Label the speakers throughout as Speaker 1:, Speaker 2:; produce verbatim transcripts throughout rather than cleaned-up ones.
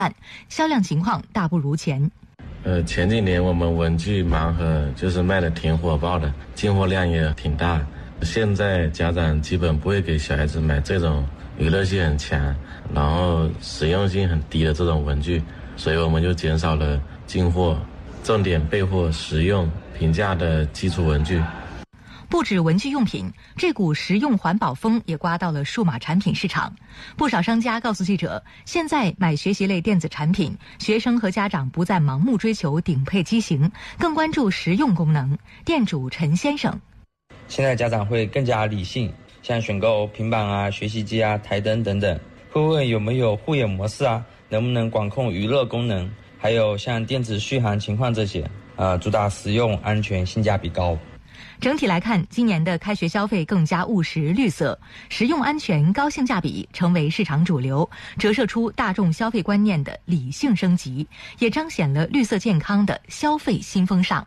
Speaker 1: 销量情况大不如前。
Speaker 2: 呃，前几年我们文具盲盒就是卖的挺火爆的，进货量也挺大。现在家长基本不会给小孩子买这种娱乐性很强，然后实用性很低的这种文具，所以我们就减少了进货，重点备货实用、平价的基础文具。
Speaker 1: 不止文具用品，这股实用环保风也刮到了数码产品市场。不少商家告诉记者，现在买学习类电子产品，学生和家长不再盲目追求顶配机型，更关注实用功能。店主陈先生，
Speaker 3: 现在家长会更加理性，像选购平板啊、学习机啊、台灯等等，会问有没有护眼模式啊，能不能管控娱乐功能，还有像电子续航情况这些，呃，主打实用、安全、性价比高。
Speaker 1: 整体来看，今年的开学消费更加务实绿色，实用安全高性价比成为市场主流，折射出大众消费观念的理性升级，也彰显了绿色健康的消费新风尚。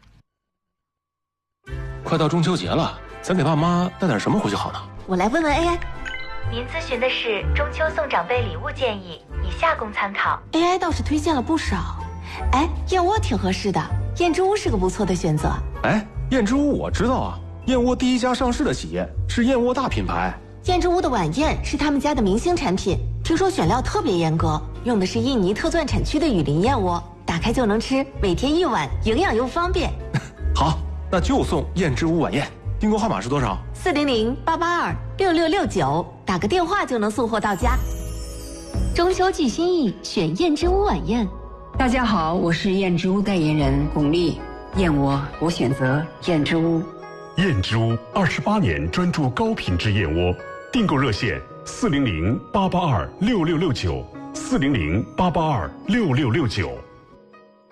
Speaker 4: 快到中秋节了，咱给爸妈带点什么回去好呢？
Speaker 5: 我来问问 A I。
Speaker 6: 您咨询的是中秋送长辈礼物建议，以下供参考。
Speaker 5: A I 倒是推荐了不少。哎，燕窝挺合适的，燕之屋是个不错的选择。
Speaker 4: 哎，燕之屋我知道啊，燕窝第一家上市的企业是燕窝大品牌。
Speaker 5: 燕之屋的晚宴是他们家的明星产品，听说选料特别严格，用的是印尼特钻产区的雨林燕窝，打开就能吃，每天一碗，营养又方便。
Speaker 4: 好，那就送燕之屋晚宴。订购号码是多少？
Speaker 5: 四零零八八二六六六九，打个电话就能送货到家。
Speaker 7: 中秋寄心意，选燕之屋晚宴。
Speaker 8: 大家好，我是燕之屋代言人巩俐。燕窝，我选择燕之屋。
Speaker 9: 燕之屋二十八年专注高品质燕窝，订购热线四零零八八二六六六九，四零零八八二六六六九。